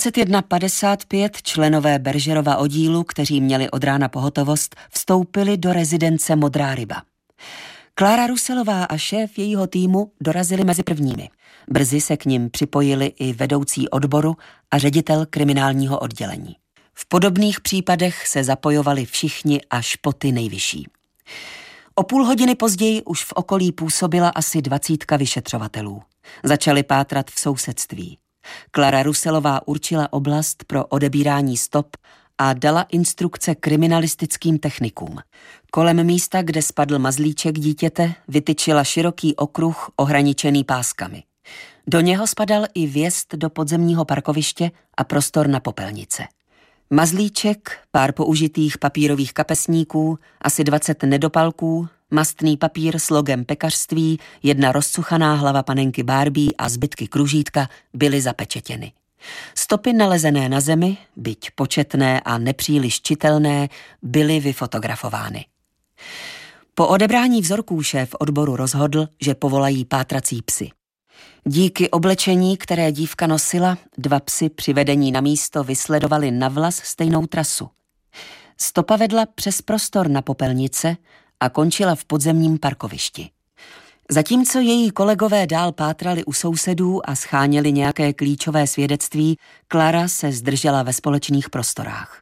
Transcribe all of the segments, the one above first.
21:55 členové Bergerova oddílu, kteří měli od rána pohotovost, vstoupili do rezidence Modrá ryba. Klára Russelová a šéf jejího týmu dorazili mezi prvními. Brzy se k nim připojili i vedoucí odboru a ředitel kriminálního oddělení. V podobných případech se zapojovali všichni až po ty nejvyšší. O půl hodiny později už v okolí působila asi 20 vyšetřovatelů. Začali pátrat v sousedství. Klára Russelová určila oblast pro odebírání stop a dala instrukce kriminalistickým technikům. Kolem místa, kde spadl mazlíček dítěte, vytyčila široký okruh ohraničený páskami. Do něho spadal i vjezd do podzemního parkoviště a prostor na popelnice. Mazlíček, pár použitých papírových kapesníků, asi 20 nedopalků, mastný papír s logem pekařství, jedna rozcuchaná hlava panenky Barbie a zbytky kružítka byly zapečetěny. Stopy nalezené na zemi, byť početné a nepříliš čitelné, byly vyfotografovány. Po odebrání vzorků šéf odboru rozhodl, že povolají pátrací psy. Díky oblečení, které dívka nosila, 2 psi při vedení na místo vysledovali navlas stejnou trasu. Stopa vedla přes prostor na popelnice a končila v podzemním parkovišti. Zatímco její kolegové dál pátrali u sousedů a scháněli nějaké klíčové svědectví, Klára se zdržela ve společných prostorách.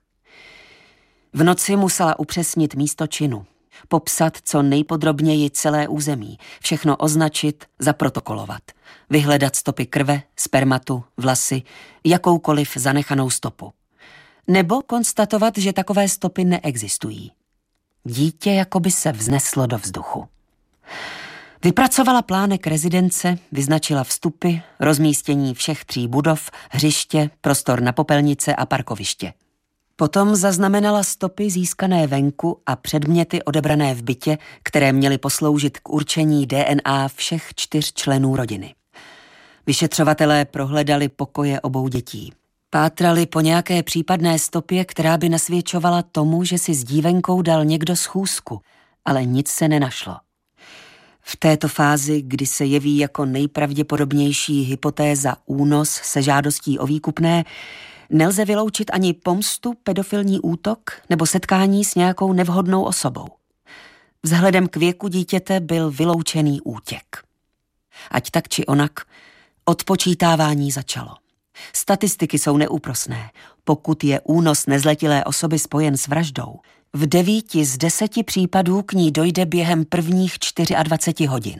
V noci musela upřesnit místo činu, popsat co nejpodrobněji celé území, všechno označit, zaprotokolovat, vyhledat stopy krve, spermatu, vlasy, jakoukoliv zanechanou stopu. Nebo konstatovat, že takové stopy neexistují. Dítě jakoby se vzneslo do vzduchu. Vypracovala plánek rezidence, vyznačila vstupy, rozmístění všech 3 budov, hřiště, prostor na popelnice a parkoviště. Potom zaznamenala stopy získané venku a předměty odebrané v bytě, které měly posloužit k určení DNA všech 4 členů rodiny. Vyšetřovatelé prohledali pokoje obou dětí. Pátrali po nějaké případné stopě, která by nasvědčovala tomu, že si s dívenkou dal někdo schůzku, ale nic se nenašlo. V této fázi, kdy se jeví jako nejpravděpodobnější hypotéza únos se žádostí o výkupné, nelze vyloučit ani pomstu, pedofilní útok nebo setkání s nějakou nevhodnou osobou. Vzhledem k věku dítěte byl vyloučený útěk. Ať tak či onak, odpočítávání začalo. Statistiky jsou neúprosné. Pokud je únos nezletilé osoby spojen s vraždou, v 9 z 10 případů k ní dojde během prvních 24 hodin.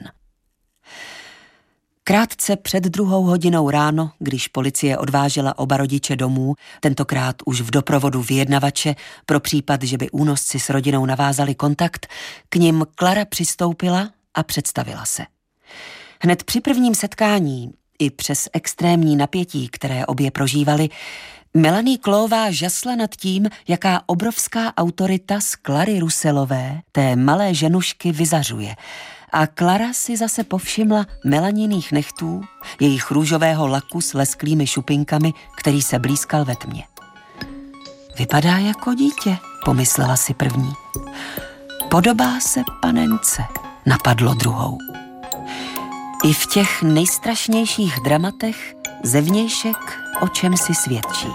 Krátce před 2 hodinou ráno, když policie odvážela oba rodiče domů, tentokrát už v doprovodu vyjednavače, pro případ, že by únosci s rodinou navázali kontakt, k nim Klára přistoupila a představila se. Hned při prvním setkání, i přes extrémní napětí, které obě prožívali, Melanie Cloová žasla nad tím, jaká obrovská autorita z Clary Russellové, té malé ženušky, vyzařuje. A Klára si zase povšimla Melaniných nechtů, jejich růžového laku s lesklými šupinkami, který se blýskal ve tmě. Vypadá jako dítě, pomyslela si první. Podobá se panence, napadlo druhou. I v těch nejstrašnějších dramatech zevnějšek o čem si svědčí.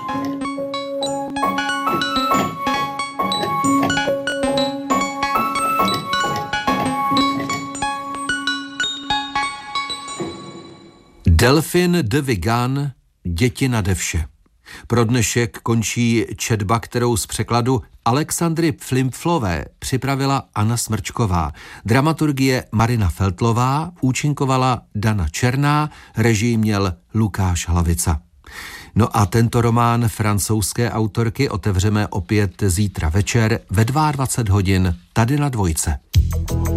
Delphine de Vigan, Děti nade vše. Pro dnešek končí četba, kterou z překladu Alexandry Flimflové připravila Anna Smrčková. Dramaturgie Marina Feltlová, účinkovala Dana Černá, režii měl Lukáš Hlavica. No a tento román francouzské autorky otevřeme opět zítra večer ve 22 hodin tady na Dvojce.